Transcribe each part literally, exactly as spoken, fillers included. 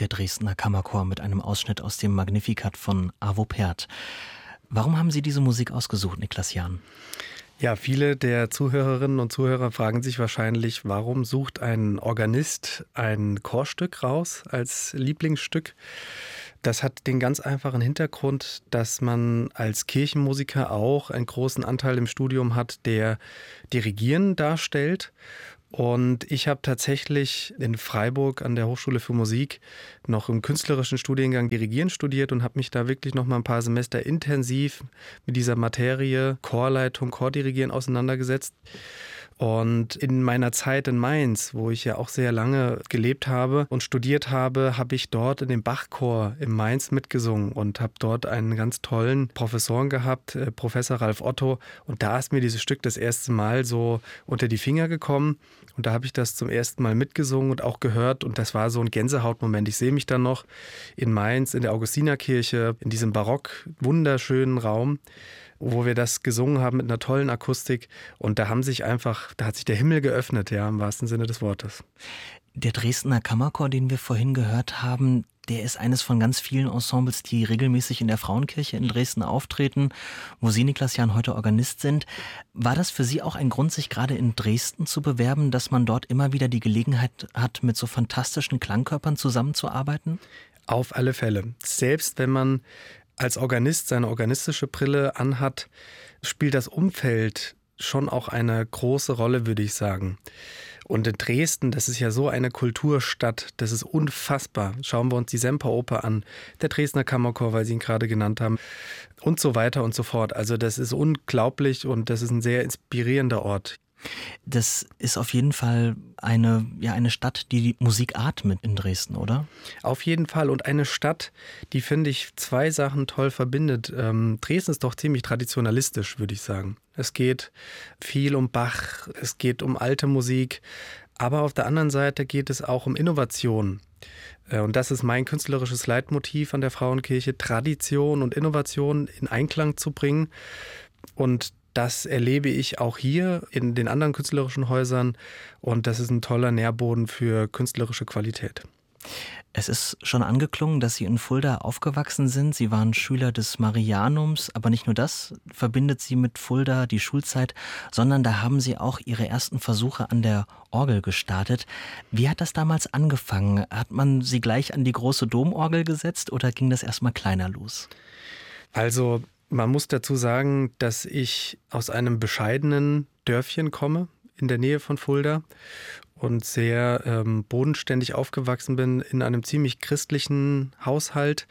der Dresdner Kammerchor mit einem Ausschnitt aus dem Magnificat von Arvo Pärt. Warum haben Sie diese Musik ausgesucht, Niklas Jahn? Ja, viele der Zuhörerinnen und Zuhörer fragen sich wahrscheinlich, warum sucht ein Organist ein Chorstück raus als Lieblingsstück? Das hat den ganz einfachen Hintergrund, dass man als Kirchenmusiker auch einen großen Anteil im Studium hat, der Dirigieren darstellt. Und ich habe tatsächlich in Freiburg an der Hochschule für Musik noch im künstlerischen Studiengang Dirigieren studiert und habe mich da wirklich noch mal ein paar Semester intensiv mit dieser Materie Chorleitung, Chordirigieren auseinandergesetzt. Und in meiner Zeit in Mainz, wo ich ja auch sehr lange gelebt habe und studiert habe, habe ich dort in dem Bachchor in Mainz mitgesungen und habe dort einen ganz tollen Professoren gehabt, Professor Ralf Otto. Und da ist mir dieses Stück das erste Mal so unter die Finger gekommen. Und da habe ich das zum ersten Mal mitgesungen und auch gehört. Und das war so ein Gänsehautmoment. Ich sehe mich dann noch in Mainz in der Augustinerkirche, in diesem barock wunderschönen Raum, wo wir das gesungen haben mit einer tollen Akustik. Und da haben sich einfach, da hat sich der Himmel geöffnet, ja, im wahrsten Sinne des Wortes. Der Dresdner Kammerchor, den wir vorhin gehört haben, der ist eines von ganz vielen Ensembles, die regelmäßig in der Frauenkirche in Dresden auftreten, wo Sie, Niklas Jahn, heute Organist sind. War das für Sie auch ein Grund, sich gerade in Dresden zu bewerben, dass man dort immer wieder die Gelegenheit hat, mit so fantastischen Klangkörpern zusammenzuarbeiten? Auf alle Fälle. Selbst wenn man als Organist seine organistische Brille anhat, spielt das Umfeld schon auch eine große Rolle, würde ich sagen. Und in Dresden, das ist ja so eine Kulturstadt, das ist unfassbar. Schauen wir uns die Semperoper an, der Dresdner Kammerchor, weil Sie ihn gerade genannt haben, und so weiter und so fort. Also das ist unglaublich und das ist ein sehr inspirierender Ort. Das ist auf jeden Fall eine, ja, eine Stadt, die die Musik atmet in Dresden, oder? Auf jeden Fall. Und eine Stadt, die, finde ich, zwei Sachen toll verbindet. Ähm, Dresden ist doch ziemlich traditionalistisch, würde ich sagen. Es geht viel um Bach, es geht um alte Musik, aber auf der anderen Seite geht es auch um Innovation. Äh, und das ist mein künstlerisches Leitmotiv an der Frauenkirche, Tradition und Innovation in Einklang zu bringen. Und das erlebe ich auch hier in den anderen künstlerischen Häusern und das ist ein toller Nährboden für künstlerische Qualität. Es ist schon angeklungen, dass Sie in Fulda aufgewachsen sind. Sie waren Schüler des Marianums, aber nicht nur das verbindet Sie mit Fulda, die Schulzeit, sondern da haben Sie auch Ihre ersten Versuche an der Orgel gestartet. Wie hat das damals angefangen? Hat man Sie gleich an die große Domorgel gesetzt oder ging das erstmal kleiner los? Also man muss dazu sagen, dass ich aus einem bescheidenen Dörfchen komme, in der Nähe von Fulda und sehr ähm, bodenständig aufgewachsen bin in einem ziemlich christlichen Haushalt.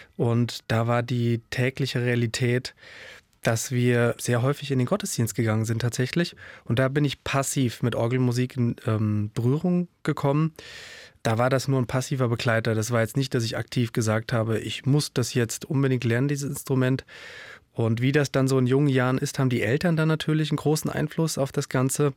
Und da war die tägliche Realität, dass wir sehr häufig in den Gottesdienst gegangen sind tatsächlich. Und da bin ich passiv mit Orgelmusik in ähm, Berührung gekommen. Da war das nur ein passiver Begleiter. Das war jetzt nicht, dass ich aktiv gesagt habe, ich muss das jetzt unbedingt lernen, dieses Instrument. Und wie das dann so in jungen Jahren ist, haben die Eltern dann natürlich einen großen Einfluss auf das Ganze.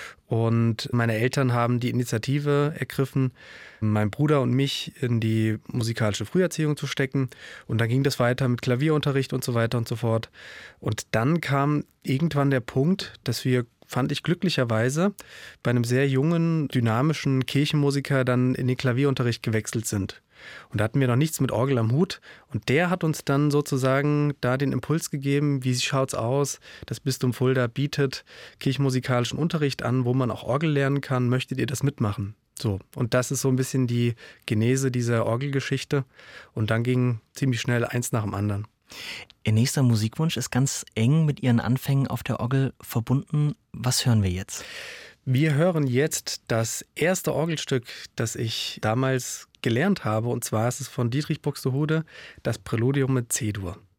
Und meine Eltern haben die Initiative ergriffen, meinen Bruder und mich in die musikalische Früherziehung zu stecken. Und dann ging das weiter mit Klavierunterricht und so weiter und so fort. Und dann kam irgendwann der Punkt, dass wir, fand ich glücklicherweise, bei einem sehr jungen, dynamischen Kirchenmusiker dann in den Klavierunterricht gewechselt sind. Und da hatten wir noch nichts mit Orgel am Hut. Und der hat uns dann sozusagen da den Impuls gegeben, wie schaut's aus? Das Bistum Fulda bietet kirchenmusikalischen Unterricht an, wo man auch Orgel lernen kann. Möchtet ihr das mitmachen? So. Und das ist so ein bisschen die Genese dieser Orgelgeschichte. Und dann ging ziemlich schnell eins nach dem anderen. Ihr nächster Musikwunsch ist ganz eng mit Ihren Anfängen auf der Orgel verbunden. Was hören wir jetzt? Wir hören jetzt das erste Orgelstück, das ich damals gelernt habe. Und zwar ist es von Dietrich Buxtehude, das Präludium mit C-Dur.